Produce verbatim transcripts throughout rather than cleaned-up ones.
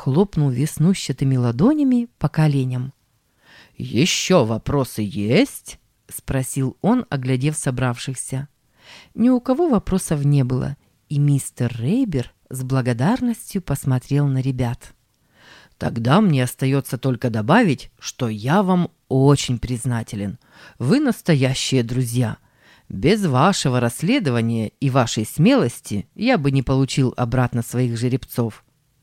хлопнул веснущатыми ладонями по коленям. «Еще вопросы есть?» — спросил он, оглядев собравшихся. Ни у кого вопросов не было, и мистер Рейбер с благодарностью посмотрел на ребят. «Тогда мне остается только добавить, что я вам очень признателен. Вы настоящие друзья. Без вашего расследования и вашей смелости я бы не получил обратно своих жеребцов».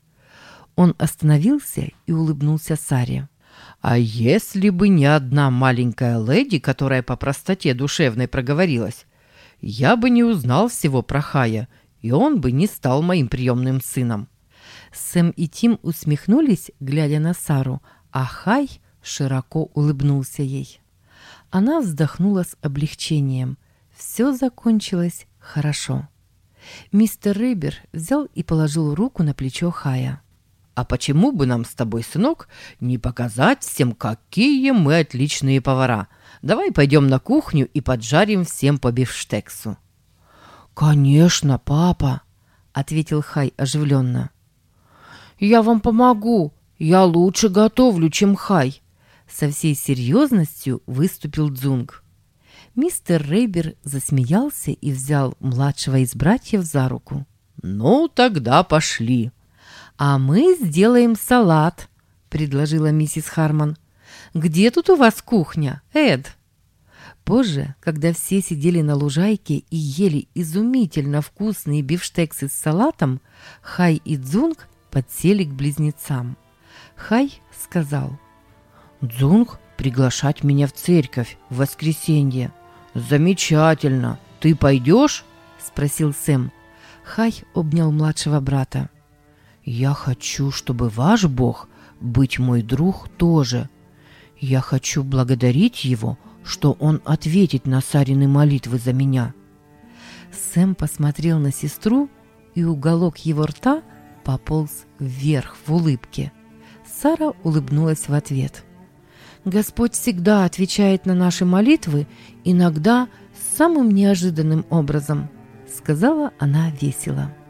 Он остановился и улыбнулся Саре. «А если бы не одна маленькая леди, которая по простоте душевной проговорилась, я бы не узнал всего про Хая, и он бы не стал моим приемным сыном». Сэм и Тим усмехнулись, глядя на Сару, а Хай широко улыбнулся ей. Она вздохнула с облегчением. Все закончилось хорошо. Мистер Рейбер взял и положил руку на плечо Хая. «А почему бы нам с тобой, сынок, не показать всем, какие мы отличные повара? Давай пойдем на кухню и поджарим всем по бифштексу». «Конечно, папа», — ответил Хай оживленно. «Я вам помогу. Я лучше готовлю, чем Хай», — со всей серьезностью выступил Дзунг. Мистер Рейбер засмеялся и взял младшего из братьев за руку. «Ну, тогда пошли». «А мы сделаем салат», — предложила миссис Хармон. «Где тут у вас кухня, Эд?» Позже, когда все сидели на лужайке и ели изумительно вкусные бифштексы с салатом, Хай и Дзунг подсели к близнецам. Хай сказал: «Дзунг приглашать меня в церковь в воскресенье. Замечательно. Ты пойдешь?» — спросил Сэм. Хай обнял младшего брата. «Я хочу, чтобы ваш Бог быть мой друг тоже. Я хочу благодарить его, что он ответит на Сарины молитвы за меня». Сэм посмотрел на сестру, и уголок его рта пополз вверх в улыбке. Сара улыбнулась в ответ. «Господь всегда отвечает на наши молитвы, иногда самым неожиданным образом», — сказала она весело.